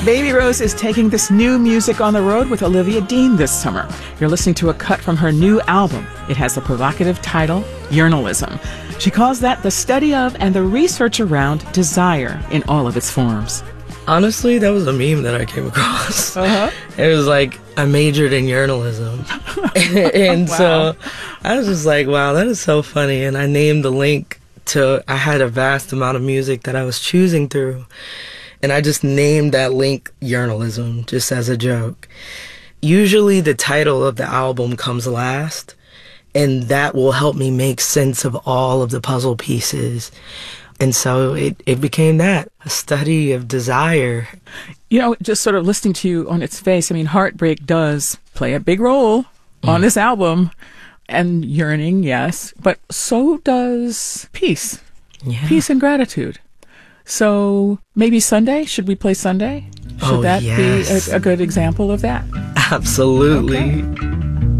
Baby Rose is taking this new music on the road with Olivia Dean this summer. You're listening to a cut from her new album. It has the provocative title, Yearnalism. She calls that the study of and the research around desire in all of its forms. Honestly, that was a meme that I came across. It was like, I majored in journalism. And wow. So I was just like, wow, that is so funny. And I named the link to, I had a vast amount of music that I was choosing through. And I just named that link Yearnalism, just as a joke. Usually the title of the album comes last, and that will help me make sense of all of the puzzle pieces. And so it became that, a study of desire. You know, just sort of listening to you on its face, I mean, heartbreak does play a big role on this album, and yearning, yes, but so does peace. Yeah. Peace and gratitude. So maybe Sunday? Should we play Sunday? Should that yes. be a good example of that? Absolutely. Okay.